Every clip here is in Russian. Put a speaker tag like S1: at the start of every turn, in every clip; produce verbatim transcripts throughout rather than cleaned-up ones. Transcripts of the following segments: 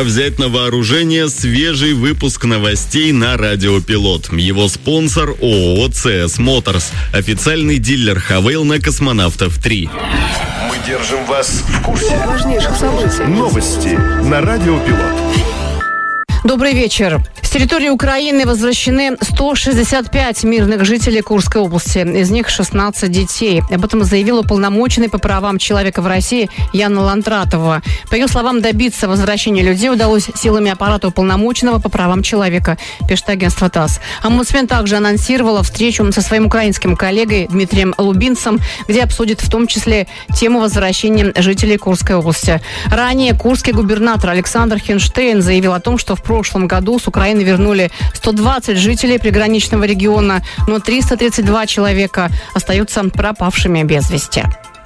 S1: Пора взять на вооружение свежий выпуск новостей на Радио Пилот. Его спонсор ООО «ЦС Моторс», официальный дилер «Хавейл» на Космонавтов три.
S2: Мы держим вас в курсе
S3: важнейших событий.
S2: Новости на Радио Пилот.
S3: Добрый вечер. С территории Украины возвращены сто шестьдесят пять мирных жителей Курской области. Из них шестнадцать детей. Об этом заявил уполномоченный по правам человека в России Яна Лантратова. По ее словам, добиться возвращения людей удалось силами аппарата уполномоченного по правам человека, пишет агентство ТАСС. Омбудсмен также анонсировала встречу со своим украинским коллегой Дмитрием Лубинцем, где обсудит в том числе тему возвращения жителей Курской области. Ранее курский губернатор Александр Хинштейн заявил о том, что в В прошлом году с Украины вернули сто двадцать жителей приграничного региона, но триста тридцать два человека остаются пропавшими без вести.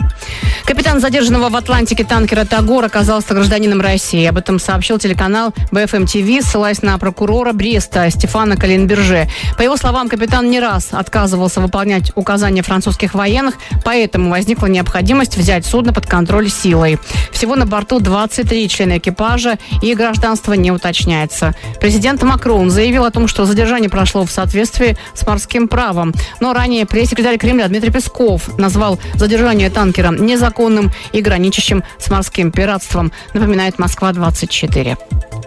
S3: Капитан задержанного в Атлантике танкера «Тагор» оказался гражданином России. Об этом сообщил телеканал бэ эф эм ти ви, ссылаясь на прокурора Бреста Стефана Калинберже. По его словам, капитан не раз отказывался выполнять указания французских военных, поэтому возникла необходимость взять судно под контроль силой. Всего на борту двадцать три члена экипажа, и гражданство не уточняется. Президент Макрон заявил о том, что задержание прошло в соответствии с морским правом. Но ранее пресс-секретарь Кремля Дмитрий Песков назвал задержание танкера незаконным и граничащим с морским пиратством, напоминает Москва двадцать четыре.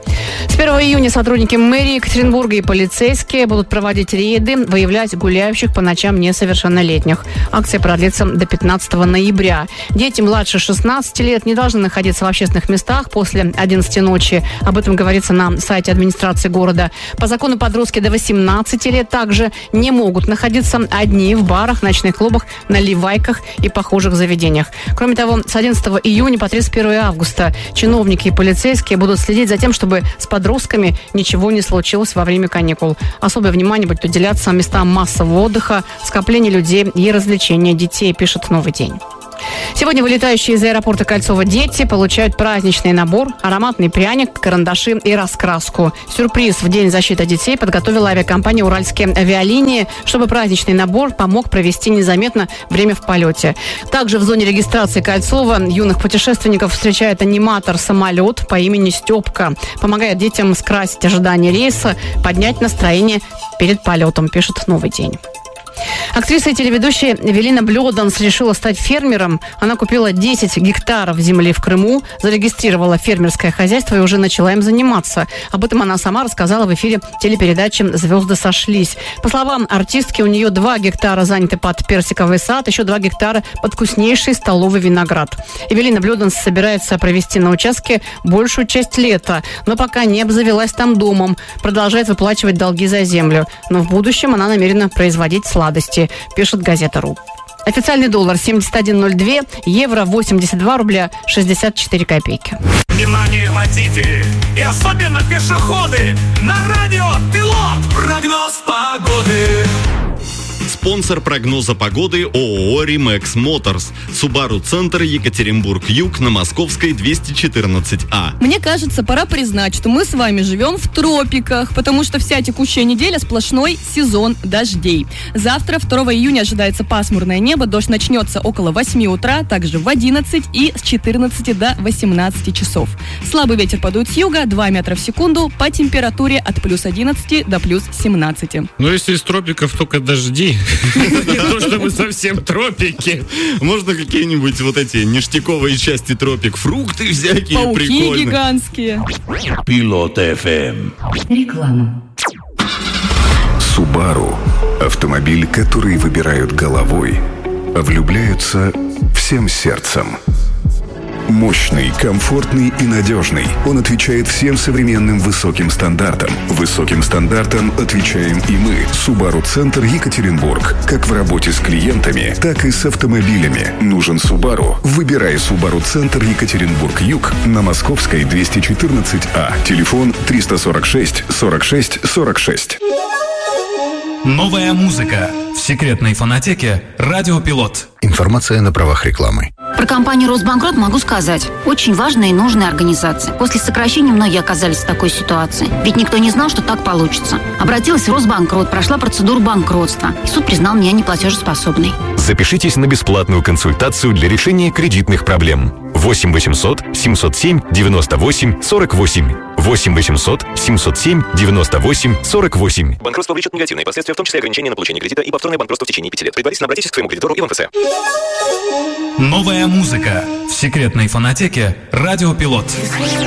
S3: С первого июня сотрудники мэрии Екатеринбурга и полицейские будут проводить рейды, выявлять гуляющих по ночам несовершеннолетних. Акция продлится до пятнадцатого ноября. Дети младше шестнадцати лет не должны находиться в общественных местах после одиннадцати ночи. Об этом говорится на сайте администрации города. По закону подростки до восемнадцати лет также не могут находиться одни в барах, ночных клубах, наливайках и похожих заведениях. Кроме того, с одиннадцатого июня по тридцать первого августа чиновники и полицейские будут следить за тем, чтобы с подростками ничего не случилось во время каникул. Особое внимание будет уделяться местам массового отдыха, скоплению людей и развлечения детей, пишет «Новый день». Сегодня вылетающие из аэропорта Кольцово дети получают праздничный набор, ароматный пряник, карандаши и раскраску. Сюрприз в День защиты детей подготовила авиакомпания «Уральские авиалинии», чтобы праздничный набор помог провести незаметно время в полете. Также в зоне регистрации Кольцова юных путешественников встречает аниматор-самолет по имени Степка. Помогает детям скрасить ожидание рейса, поднять настроение перед полетом, пишет «Новый день». Актриса и телеведущая Эвелина Блёданс решила стать фермером. Она купила десять гектаров земли в Крыму, зарегистрировала фермерское хозяйство и уже начала им заниматься. Об этом она сама рассказала в эфире телепередачи «Звезды сошлись». По словам артистки, у нее два гектара заняты под персиковый сад, еще два гектара под вкуснейший столовый виноград. Эвелина Блёданс собирается провести на участке большую часть лета, но пока не обзавелась там домом. Продолжает выплачивать долги за землю. Но в будущем она намерена производить сладости, пишет газета.ру. Официальный доллар семьдесят один ноль два, евро восемьдесят два рубля шестьдесят четыре копейки.
S4: Внимание, водители и особенно пешеходы! На радио Пилот! Прогноз погоды!
S1: Спонсор прогноза погоды ООО «Римэкс Моторс». Subaru Центр, Екатеринбург-Юг, на Московской двести четырнадцать А.
S5: Мне кажется, пора признать, что мы с вами живем в тропиках, потому что вся текущая неделя сплошной сезон дождей. Завтра, второго июня, ожидается пасмурное небо. Дождь начнется около восьми утра, также в одиннадцать и с четырнадцати до восемнадцати часов. Слабый ветер подует с юга, два метра в секунду, по температуре от плюс одиннадцати до плюс семнадцати.
S6: Но если из тропиков только дожди, не то чтобы совсем тропики.
S1: Можно какие-нибудь вот эти ништяковые части тропик, фрукты всякие
S5: Пауки
S1: прикольные.
S5: Пауки гигантские.
S2: Пилот эф эм.
S7: Реклама.
S8: Subaru – автомобиль, который выбирают головой, а влюбляются всем сердцем. Мощный, комфортный и надежный. Он отвечает всем современным высоким стандартам. Высоким стандартам отвечаем и мы. Subaru Центр, Екатеринбург. Как в работе с клиентами, так и с автомобилями. Нужен Subaru? Выбирай Subaru Центр, Екатеринбург-Юг на Московской двести четырнадцать А. Телефон триста сорок шесть сорок шесть сорок шесть.
S4: Новая музыка в секретной фонотеке «Радио Пилот».
S9: Информация на правах рекламы.
S7: Про компанию «Росбанкрот» могу сказать. Очень важная и нужная организация. После сокращения многие оказались в такой ситуации. Ведь никто не знал, что так получится. Обратилась в Росбанкрот, прошла процедуру банкротства. И суд признал меня неплатежеспособной.
S10: Запишитесь на бесплатную консультацию для решения кредитных проблем. восемь восемьсот семьсот семь девяносто восемь сорок восемь. восемь восемьсот семьсот семь девяносто восемь сорок восемь.
S11: Банкротство влечет негативные последствия, в том числе ограничения на получение кредита и повторное банкротство в течение пяти лет. Предварительно обратитесь к своему кредитору и в МФЦ.
S4: Новая музыка в секретной фонотеке «Радио Пилот».